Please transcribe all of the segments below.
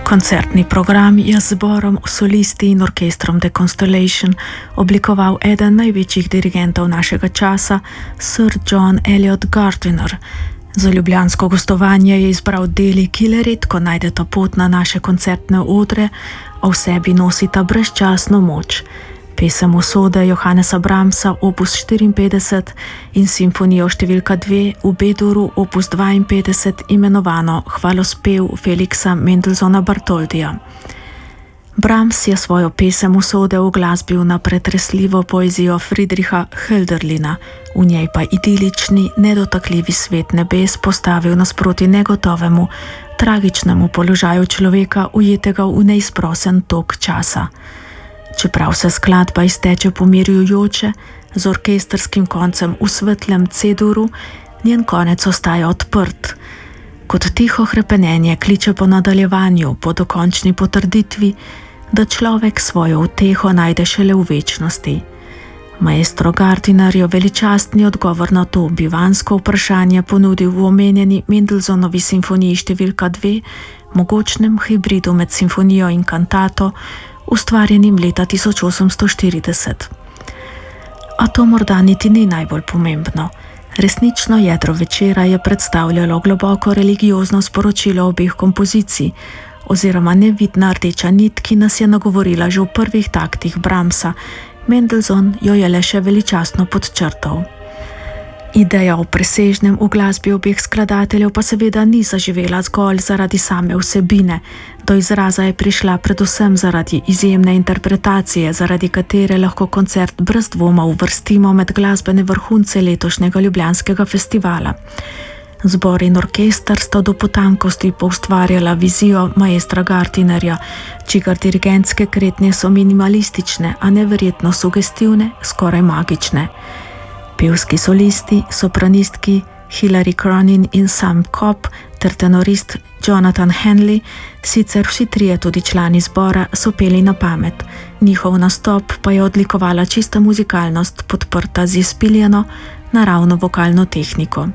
Koncertni program je z zborom, solisti in orkestrom The Constellation oblikoval eden največjih dirigentov našega časa, Sir John Eliot Gardiner. Za ljubljansko gostovanje je izbral deli, ki le redko najdeta pot na naše koncertne odre, a v sebi nosita brezčasno moč. Pesem Usode Johannesa Brahmsa opus 54 in simfonijo številka 2 v B-duru opus 52 imenovano Hvalospev Felixa Mendelssohna Bartholdija. Brahms je svojo pesem Usode uglasbil na pretresljivo poezijo Friedricha Hölderlina, v njej pa idilični, nedotakljivi svet nebes postavil nasproti negotovemu, tragičnemu položaju človeka, ujetega v neizprosen tok časa. Čeprav se skladba izteče pomirjujoče, z orkestrskim koncem v svetlem C-duru, njen konec ostaja odprt. Kot tiho hrepenenje kliče po nadaljevanju, po dokončni potrditvi, da človek svojo uteho najde šele v večnosti. Maestro Gardiner je veličastni odgovor na to bivansko vprašanje ponudil v omenjeni Mendelssohnovi simfoniji številka 2, mogočnem hibridu med simfonijo in kantato, ustvarjenim leta 1840. A to morda niti ni najbolj pomembno. Resnično jedro večera je predstavljalo globoko religiozno sporočilo obeh kompozicij, oziroma nevidna rdeča nit, ki nas je nagovorila že v prvih taktih Brahmsa, Mendelssohn jo je le še veličastno podčrtal. Ideja o presežnem uglasbi obeh skladateljev pa seveda ni zaživela zgolj zaradi same vsebine, do izraza je prišla predvsem zaradi izjemne interpretacije, zaradi katere lahko koncert brez dvoma uvrstimo med glasbene vrhunce letošnjega ljubljanskega festivala. Zbor in orkester sta do potankosti poustvarjala vizijo maestra Gardinerja, čigar dirigentske kretnje so minimalistične, a neverjetno sugestivne, skoraj magične. Pevski solisti, sopranistki Hilary Cronin in Sam Cobb ter tenorist Jonathan Henley, sicer vsi trije tudi člani zbora, so peli na pamet. Njihov nastop pa je odlikovala čista muzikalnost, podprta z izpiljeno, naravno vokalno tehniko.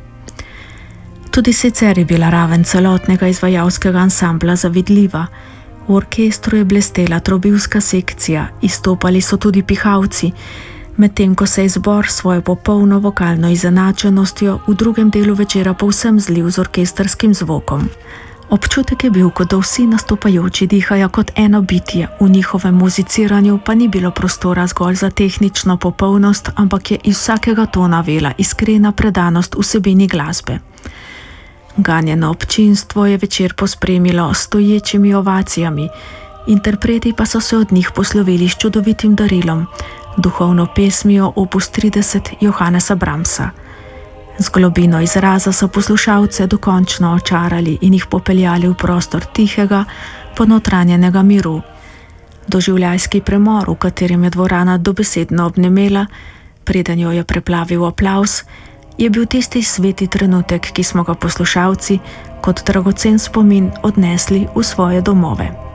Tudi sicer je bila raven celotnega izvajalskega ansambla zavidljiva. V orkestru je blestela trobivska sekcija, izstopali so tudi pihalci, medtem ko se je zbor svojo popolno vokalno izenačenostjo v drugem delu večera povsem zlil z orkestrskim zvokom. Občutek je bil, kot da vsi nastopajoči dihajo kot eno bitje, v njihovem muziciranju pa ni bilo prostora zgolj za tehnično popolnost, ampak je iz vsakega tona vela iskrena predanost vsebini glasbe. Ganjeno občinstvo je večer pospremilo stoječimi ovacijami, interpreti pa so se od njih poslovili s čudovitim darilom, duhovno pesmijo opus 30 Johannesa Brahmsa. Z globino izraza so poslušalce dokončno očarali in jih popeljali v prostor tihega, ponotranjenega miru. Doživljajski premor, v katerem je dvorana dobesedno obnemela, preden jo je preplavil aplavz, je bil tisti sveti trenutek, ki smo ga poslušalci kot dragocen spomin odnesli v svoje domove.